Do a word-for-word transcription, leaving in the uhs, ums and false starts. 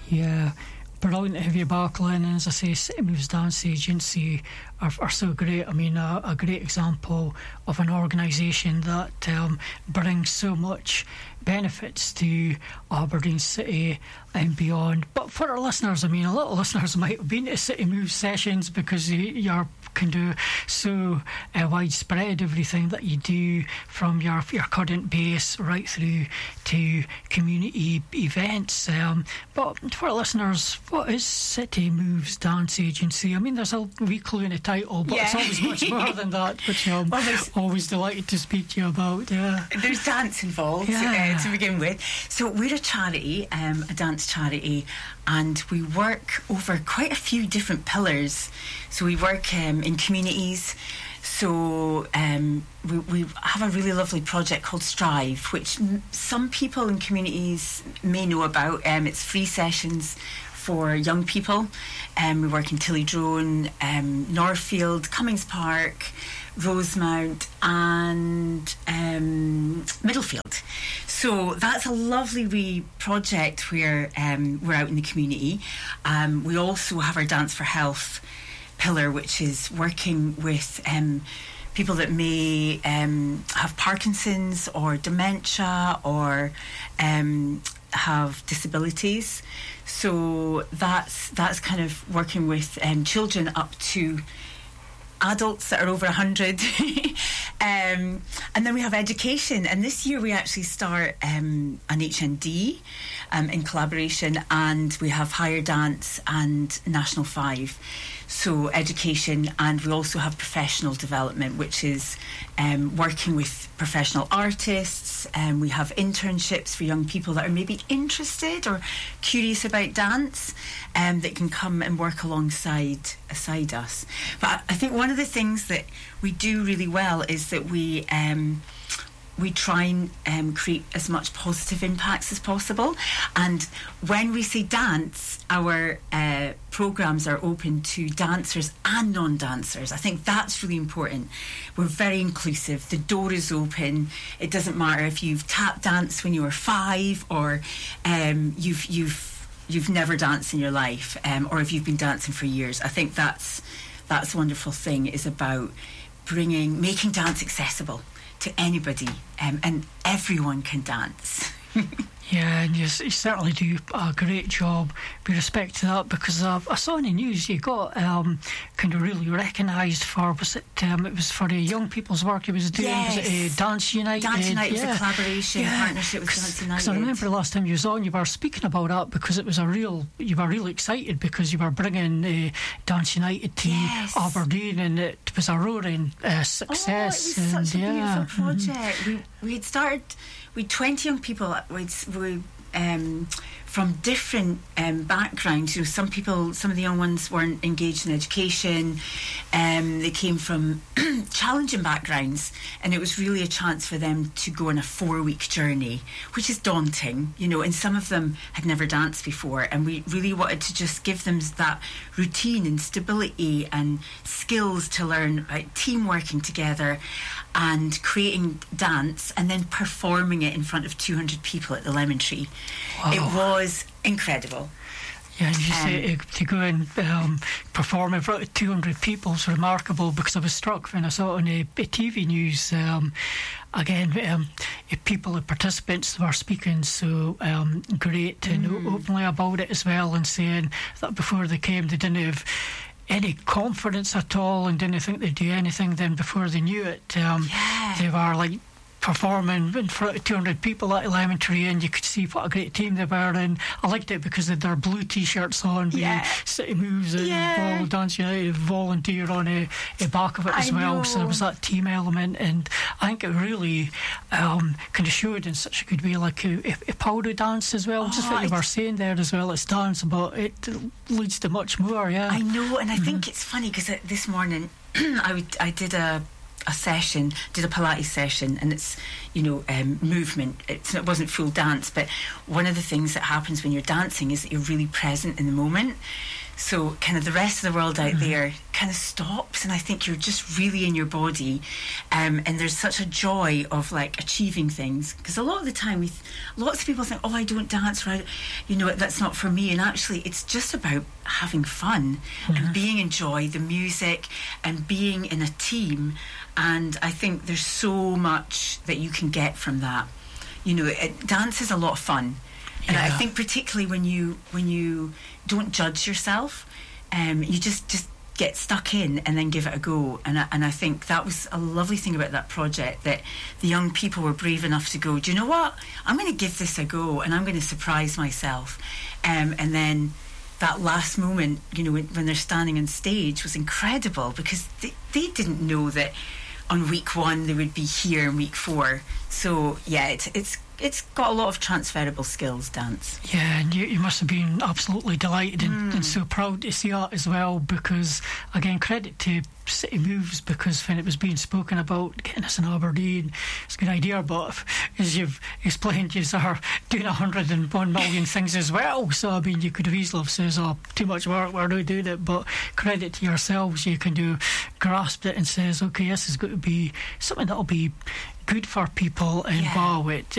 Yeah. Brilliant to have you back, Lynn. And as I say, City Moves Dance Agency are, are so great. I mean, a, a great example of an organisation that um, brings so much benefits to Aberdeen City and beyond. But for our listeners, I mean, a lot of listeners might have been to City Moves sessions because you, you're can do so uh, widespread everything that you do from your your current base right through to community events. Um, but for our listeners, what is City Moves Dance Agency? I mean, there's a wee clue in the title, but yeah. It's always much more than that, which I'm well, always delighted to speak to you about. Yeah. There's dance involved yeah. uh, to begin with. So we're a charity, um, a dance charity, and we work over quite a few different pillars. So we work um, in communities. So um, we, we have a really lovely project called Strive, which m- some people in communities may know about. Um, it's free sessions for young people. Um, we work in Tillydrone, um, Northfield, Cummings Park, Rosemount and um, Middlefield. So that's a lovely wee project where um, we're out in the community. Um, we also have our Dance for Health pillar, which is working with um, people that may um, have Parkinson's or dementia or um, have disabilities. So that's that's kind of working with um, children up to adults that are over one hundred. um, and then we have education, and this year we actually start um, an H N D um, in collaboration, and we have Higher Dance and National Five. So education, and we also have professional development, which is um, working with professional artists. Um, we have internships for young people that are maybe interested or curious about dance, um, that can come and work alongside aside us. But I think one of the things that we do really well is that we um, we try and um, create as much positive impacts as possible. And when we say dance, our uh, programmes are open to dancers and non-dancers. I think that's really important. We're very inclusive. The door is open. It doesn't matter if you've tap danced when you were five, or um, you've you've you've never danced in your life, um, or if you've been dancing for years. I think that's that's a wonderful thing, is about bringing making dance accessible to anybody, um, and everyone can dance. Yeah, and you, you certainly do a great job with respect to that, because I've, I saw in the news you got um, kind of really recognised for, was it, um, it was for the young people's work you was doing, yes. was it uh, Dance United? Dance United yeah. was a collaboration, yeah. partnership with Dance United. Because I remember the last time you was on, you were speaking about that, because it was a real, you were really excited because you were bringing uh, Dance United to yes. Aberdeen, and it was a roaring uh, success. Oh, it was and, such a yeah. beautiful project. Mm-hmm. We we had started, we had twenty young people, we'd, we um, from different um, backgrounds. You know, some people, some of the young ones weren't engaged in education. Um, they came from challenging backgrounds, and it was really a chance for them to go on a four-week journey, which is daunting, you know, and some of them had never danced before, and we really wanted to just give them that routine and stability and skills to learn about team working together and creating dance, and then performing it in front of two hundred people at the Lemon Tree. Wow. It was incredible. Yeah, and you um, say to, to go and um, perform in front of two hundred people is remarkable, because I was struck when I saw it on the T V news. Um, again, um, people, the participants were speaking so um, great and mm. openly about it as well, and saying that before they came they didn't have any confidence at all and didn't think they'd do anything. Then before they knew it, um, yeah. they were like performing in front of two hundred people at Lemon Tree, and you could see what a great team they were. And I liked it because they had their blue t-shirts on with yeah. City Moves and yeah. Vol- Dance United volunteer on the back of it as I well. know. So there was that team element, and I think it really um, kind of showed in such a good way, like a, a, a powder dance as well. Oh, just what you were saying there as well, it's dance, but it leads to much more. Yeah, I know. And I mm-hmm. think it's funny because this morning I, would, I did a a session, did a Pilates session, and it's, you know, um, movement. It's, it wasn't full dance, but one of the things that happens when you're dancing is that you're really present in the moment. So kind of the rest of the world out mm-hmm. there kind of stops, and I think you're just really in your body, um, and there's such a joy of like achieving things, because a lot of the time we th- lots of people think, oh, I don't dance, or I, you know, that's not for me, and actually it's just about having fun mm-hmm. and being in joy, the music, and being in a team. And I think there's so much that you can get from that. You know, it, dance is a lot of fun, and yeah. I think particularly when you when you don't judge yourself, um, you just just get stuck in and then give it a go. And I, and I think that was a lovely thing about that project, that the young people were brave enough to go, do you know what, I'm going to give this a go, and I'm going to surprise myself. Um, and then that last moment, you know, when, when they're standing on stage, was incredible, because they, they didn't know that on week one they would be here in week four. So yeah, it's it's it's got a lot of transferable skills, dance. Yeah, and you, you must have been absolutely delighted and, mm. and so proud to see that as well, because again, credit to City Moves, because when it was being spoken about getting us in Aberdeen, it's a good idea, but as you've explained, you are doing one hundred and one million things as well. So I mean, you could have easily have said, oh, too much work, we're not doing it, but credit to yourselves, you can do grasp it and says, okay, this is going to be something that'll be good for people in yeah. Barwit.